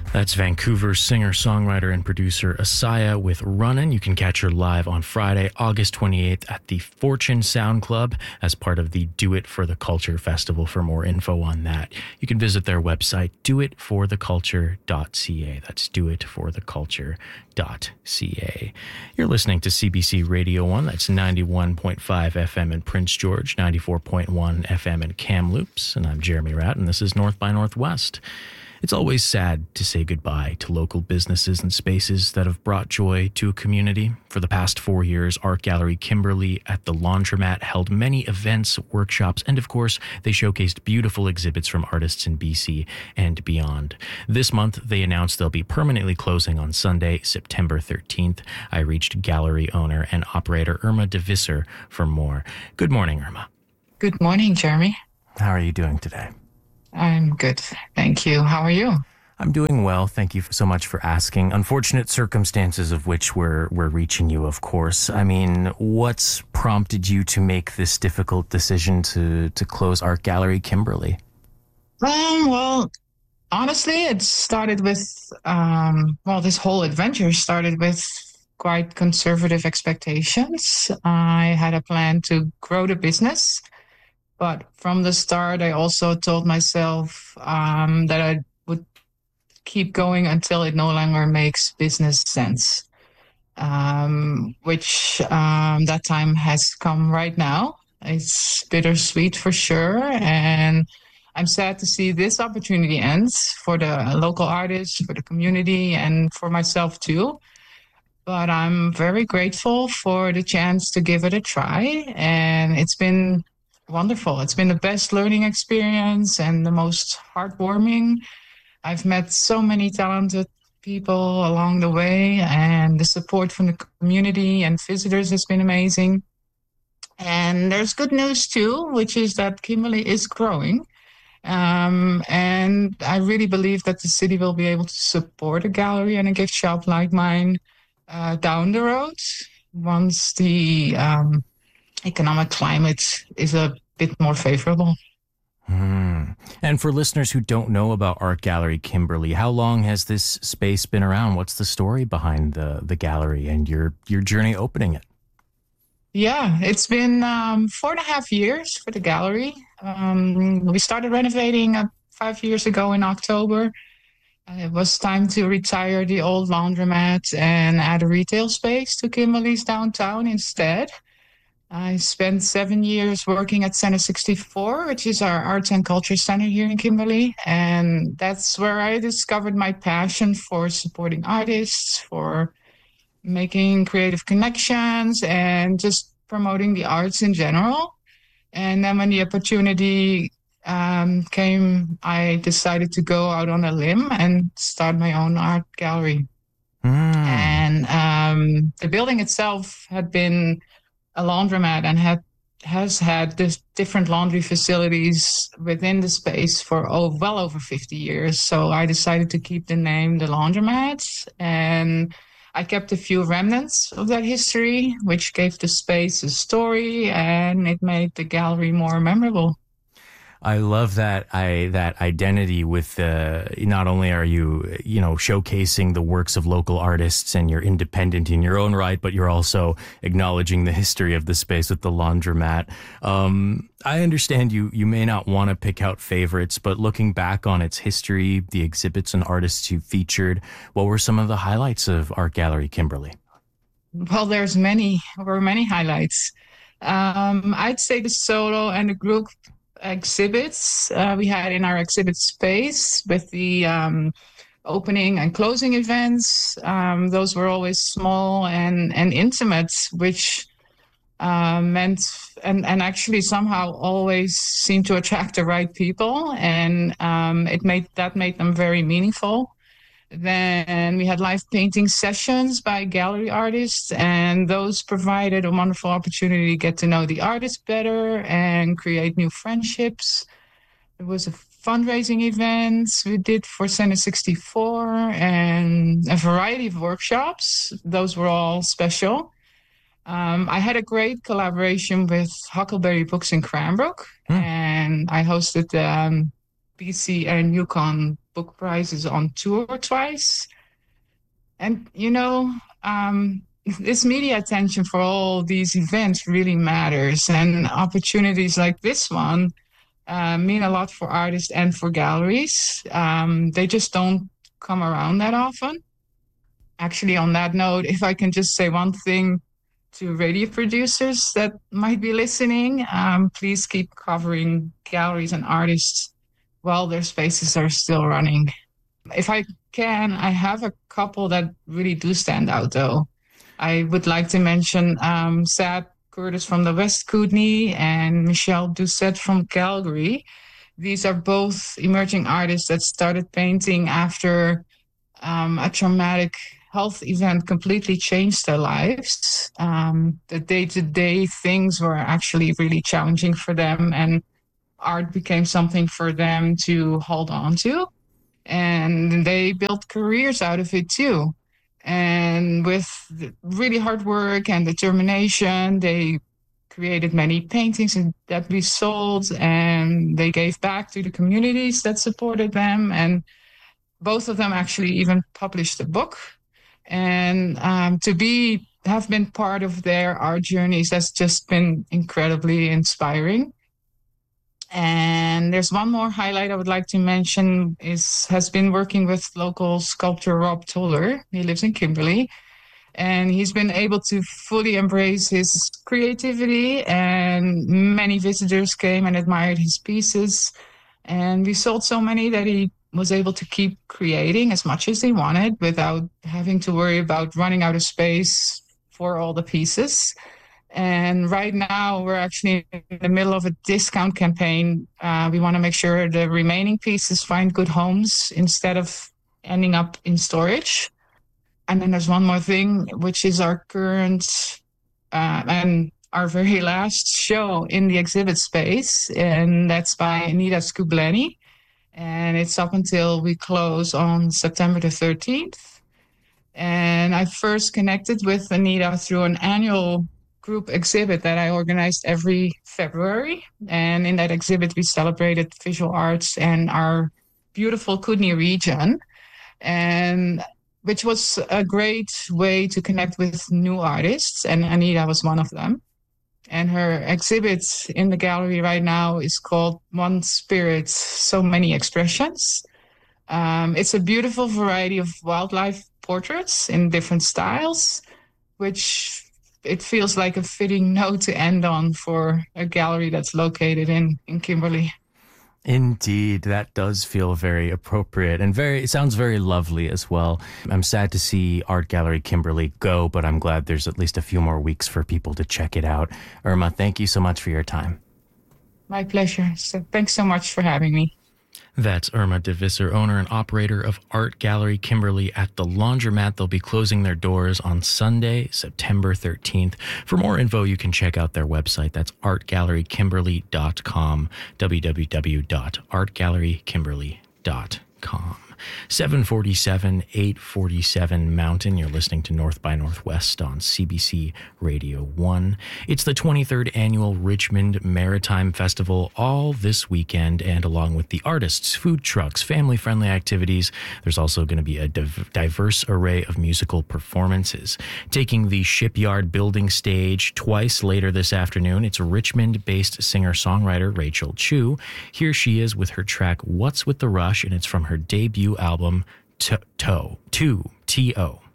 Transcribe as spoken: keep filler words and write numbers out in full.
That's Vancouver singer-songwriter and producer Asaya with Runnin'. You can catch her live on Friday, August twenty-eighth at the Fortune Sound Club as part of the Do It for the Culture Festival. For more info on that, you can visit their website, do it for the culture dot c a. That's do it for the culture dot c a. You're listening to C B C Radio one. That's ninety-one point five F M in Prince George, ninety-four point one F M in Kamloops. And I'm Jeremy Ratt, and this is North by Northwest. It's always sad to say goodbye to local businesses and spaces that have brought joy to a community. For the past four years, Art Gallery Kimberley at the Laundromat held many events, workshops, and of course, they showcased beautiful exhibits from artists in B C and beyond. This month, they announced they'll be permanently closing on Sunday, September thirteenth. I reached gallery owner and operator Irma de Visser for more. Good morning, Irma. Good morning, Jeremy. How are you doing today? I'm good. Thank you. How are you? I'm doing well. Thank you so much for asking. Unfortunate circumstances of which we're, we're reaching you, of course. I mean, what's prompted you to make this difficult decision to, to close Art Gallery Kimberley? Um, well, honestly, it started with, um, well, this whole adventure started with quite conservative expectations. I had a plan to grow the business. But from the start, I also told myself um, that I would keep going until it no longer makes business sense, um, which um, that time has come right now. It's bittersweet for sure. And I'm sad to see this opportunity ends for the local artists, for the community, and for myself too. But I'm very grateful for the chance to give it a try. And it's been wonderful. It's been the best learning experience and the most heartwarming. I've met so many talented people along the way, and the support from the community and visitors has been amazing. And there's good news too, which is that Kimberley is growing. Um, and I really believe that the city will be able to support a gallery and a gift shop like mine uh, down the road once the um, economic climate is a bit more favorable. Hmm. And for listeners who don't know about Art Gallery Kimberley, how long has this space been around? What's the story behind the, the gallery and your, your journey opening it? Yeah, it's been um, four and a half years for the gallery. Um, we started renovating uh, five years ago in October. Uh, it was time to retire the old laundromat and add a retail space to Kimberley's downtown instead. I spent seven years working at Center sixty-four, which is our arts and culture center here in Kimberley. And that's where I discovered my passion for supporting artists, for making creative connections, and just promoting the arts in general. And then when the opportunity um, came, I decided to go out on a limb and start my own art gallery. Mm. And um, the building itself had been a laundromat and had has had this different laundry facilities within the space for oh, well over fifty years. So I decided to keep the name the Laundromat, and I kept a few remnants of that history, which gave the space a story, and it made the gallery more memorable. I love that I that identity with uh, not only are you, you know, showcasing the works of local artists and you're independent in your own right, but you're also acknowledging the history of the space with the Laundromat. Um, I understand you you may not want to pick out favorites, but looking back on its history, the exhibits and artists you featured, what were some of the highlights of Art Gallery Kimberley? Well, there's many, there were many highlights. Um, I'd say the solo and the group exhibits uh, we had in our exhibit space with the um, opening and closing events. Um, those were always small and, and intimate, which uh, meant and, and actually somehow always seemed to attract the right people, and um, it made that made them very meaningful. Then we had live painting sessions by gallery artists, and those provided a wonderful opportunity to get to know the artists better and create new friendships. There was a fundraising event we did for Center sixty-four and a variety of workshops. Those were all special. Um, I had a great collaboration with Huckleberry Books in Cranbrook, mm. and I hosted the um, B C and Yukon book prize is on tour twice. And, you know, um, this media attention for all these events really matters. And opportunities like this one uh, mean a lot for artists and for galleries. Um, they just don't come around that often. Actually, on that note, if I can just say one thing to radio producers that might be listening, um, please keep covering galleries and artists while their spaces are still running. If I can, I have a couple that really do stand out, though. I would like to mention um, Sad Curtis from the West Kootenay and Michelle Doucette from Calgary. These are both emerging artists that started painting after um, a traumatic health event completely changed their lives. Um, the day-to-day things were actually really challenging for them, and art became something for them to hold on to. And they built careers out of it too. And with really hard work and determination, they created many paintings that we sold, and they gave back to the communities that supported them. And both of them actually even published a book. And um, to be have been part of their art journeys has just been incredibly inspiring. And there's one more highlight I would like to mention is has been working with local sculptor Rob Toller. He lives in Kimberley, and he's been able to fully embrace his creativity, and many visitors came and admired his pieces. And we sold so many that he was able to keep creating as much as he wanted without having to worry about running out of space for all the pieces. And right now, we're actually in the middle of a discount campaign. Uh, we want to make sure the remaining pieces find good homes instead of ending up in storage. And then there's one more thing, which is our current uh, and our very last show in the exhibit space. And that's by Anita Scubleni. And it's up until we close on September the thirteenth. And I first connected with Anita through an annual group exhibit that I organized every February. And in that exhibit, we celebrated visual arts and our beautiful Kootenay region, and which was a great way to connect with new artists. And Anita was one of them. And her exhibit in the gallery right now is called One Spirit, So Many Expressions. Um, it's a beautiful variety of wildlife portraits in different styles, which it feels like a fitting note to end on for a gallery that's located in, in Kimberley. Indeed, that does feel very appropriate and very, it sounds very lovely as well. I'm sad to see Art Gallery Kimberley go, but I'm glad there's at least a few more weeks for people to check it out. Irma, thank you so much for your time. My pleasure. So thanks so much for having me. That's Irma de Visser, owner and operator of Art Gallery Kimberley at the Laundromat. They'll be closing their doors on Sunday, September thirteenth. For more info, you can check out their website. That's art gallery kimberley dot com, w w w dot art gallery kimberley dot com. seven forty-seven, eight forty-seven Mountain. You're listening to North by Northwest on C B C Radio one. It's the twenty-third Annual Richmond Maritime Festival all this weekend, and along with the artists, food trucks, family-friendly activities, there's also going to be a div- diverse array of musical performances. Taking the Shipyard building stage twice later this afternoon, it's Richmond-based singer-songwriter Rachel Chu. Here she is with her track What's with the Rush, and it's from her debut album, To, To, T O